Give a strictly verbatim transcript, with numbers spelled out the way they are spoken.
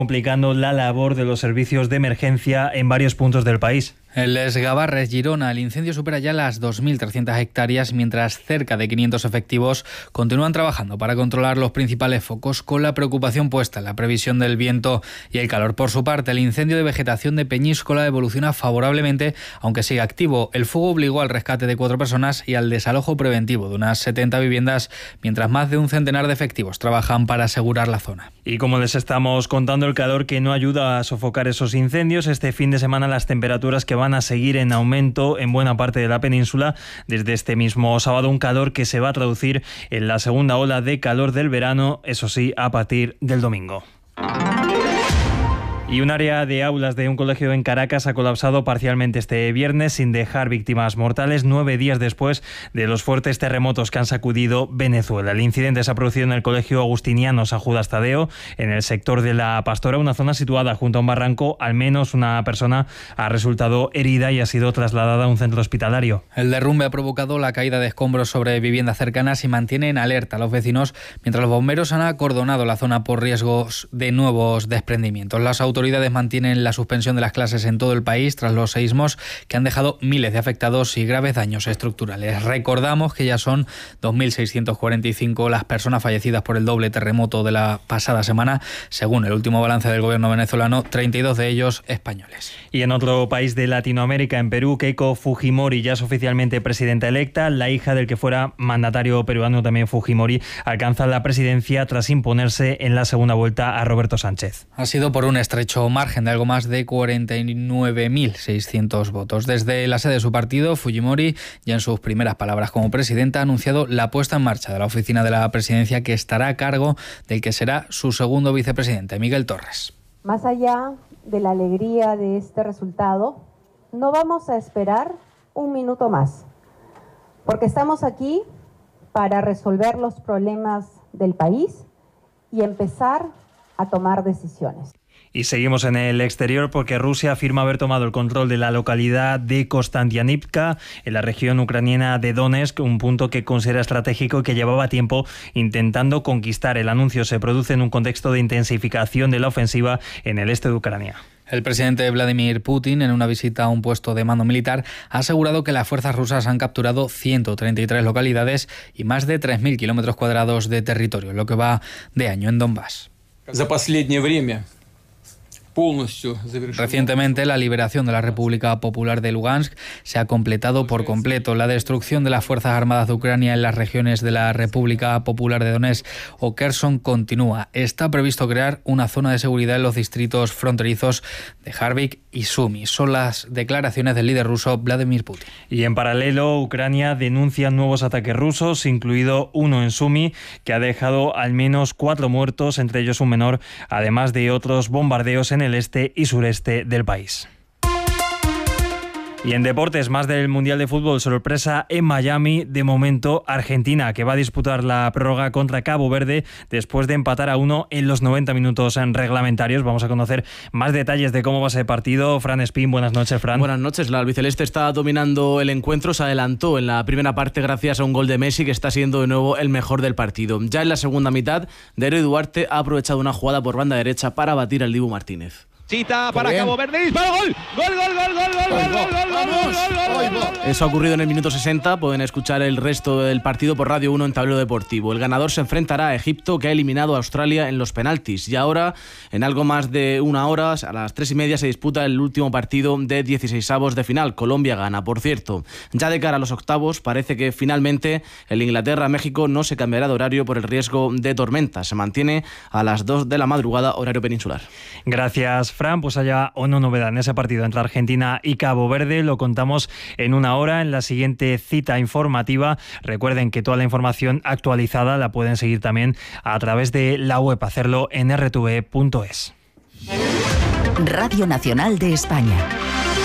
complicando la labor de los servicios de emergencia en varios puntos del país. En Les Gavarres, Girona, el incendio supera ya las dos mil trescientas hectáreas, mientras cerca de quinientos efectivos continúan trabajando para controlar los principales focos, con la preocupación puesta en la previsión del viento y el calor. Por su parte, el incendio de vegetación de Peñíscola evoluciona favorablemente, aunque sigue activo. El fuego obligó al rescate de cuatro personas y al desalojo preventivo de unas setenta viviendas, mientras más de un centenar de efectivos trabajan para asegurar la zona. Y como les estamos contando, el calor que no ayuda a sofocar esos incendios, este fin de semana las temperaturas que van a seguir en aumento en buena parte de la península. Desde este mismo sábado, un calor que se va a traducir en la segunda ola de calor del verano, eso sí, a partir del domingo. Y un área de aulas de un colegio en Caracas ha colapsado parcialmente este viernes sin dejar víctimas mortales, nueve días después de los fuertes terremotos que han sacudido Venezuela. El incidente se ha producido en el Colegio Agustiniano San Judas Tadeo, en el sector de La Pastora, una zona situada junto a un barranco. Al menos una persona ha resultado herida y ha sido trasladada a un centro hospitalario. El derrumbe ha provocado la caída de escombros sobre viviendas cercanas y mantiene en alerta a los vecinos, mientras los bomberos han acordonado la zona por riesgos de nuevos desprendimientos. Las autoridades autoridades mantienen la suspensión de las clases en todo el país tras los seísmos que han dejado miles de afectados y graves daños estructurales. Recordamos que ya son dos mil seiscientas cuarenta y cinco las personas fallecidas por el doble terremoto de la pasada semana, según el último balance del gobierno venezolano, treinta y dos de ellos españoles. Y en otro país de Latinoamérica, en Perú, Keiko Fujimori ya es oficialmente presidenta electa. La hija del que fuera mandatario peruano, también Fujimori, alcanza la presidencia tras imponerse en la segunda vuelta a Roberto Sánchez. Ha sido por un estrecho margen de algo más de cuarenta y nueve mil seiscientos votos. Desde la sede de su partido, Fujimori, ya en sus primeras palabras como presidenta, ha anunciado la puesta en marcha de la oficina de la presidencia, que estará a cargo del que será su segundo vicepresidente, Miguel Torres. Más allá de la alegría de este resultado, no vamos a esperar un minuto más, porque estamos aquí para resolver los problemas del país y empezar a tomar decisiones. Y seguimos en el exterior porque Rusia afirma haber tomado el control de la localidad de Kostantinivka, en la región ucraniana de Donetsk, un punto que considera estratégico y que llevaba tiempo intentando conquistar. El anuncio se produce en un contexto de intensificación de la ofensiva en el este de Ucrania. El presidente Vladimir Putin, en una visita a un puesto de mando militar, ha asegurado que las fuerzas rusas han capturado ciento treinta y tres localidades y más de tres mil kilómetros cuadrados de territorio, en lo que va de año en Donbass. Recientemente, la liberación de la República Popular de Lugansk se ha completado por completo. La destrucción de las Fuerzas Armadas de Ucrania en las regiones de la República Popular de Donetsk o Kherson continúa. Está previsto crear una zona de seguridad en los distritos fronterizos de Harkov y Sumy. Son las declaraciones del líder ruso Vladimir Putin. Y en paralelo, Ucrania denuncia nuevos ataques rusos, incluido uno en Sumy, que ha dejado al menos cuatro muertos, entre ellos un menor, además de otros bombardeos en el este y sureste del país. Y en deportes, más del Mundial de Fútbol, sorpresa en Miami. De momento, Argentina, que va a disputar la prórroga contra Cabo Verde después de empatar a uno en los noventa minutos reglamentarios. Vamos a conocer más detalles de cómo va ese partido. Fran Espín, buenas noches, Fran. Buenas noches. La albiceleste está dominando el encuentro. Se adelantó en la primera parte gracias a un gol de Messi, que está siendo de nuevo el mejor del partido. Ya en la segunda mitad, Darío Duarte ha aprovechado una jugada por banda derecha para batir al Dibu Martínez. Cita para Cabo Verde, disparo, gol, gol, gol, gol, gol, gol, gol, gol, gol, gol. Eso ha ocurrido en el minuto sesenta. Pueden escuchar el resto del partido por Radio uno en Tablero Deportivo. El ganador se enfrentará a Egipto, que ha eliminado a Australia en los penaltis. Y ahora, en algo más de una hora, a las tres y media, se disputa el último partido de dieciseisavos de final. Colombia gana, por cierto. Ya de cara a los octavos, parece que finalmente el Inglaterra-México no se cambiará de horario por el riesgo de tormenta. Se mantiene a las dos de la madrugada, horario peninsular. Gracias, Fran, pues haya o no novedad en ese partido entre Argentina y Cabo Verde, lo contamos en una hora en la siguiente cita informativa. Recuerden que toda la información actualizada la pueden seguir también a través de la web, hacerlo en r t v punto es. Radio Nacional de España.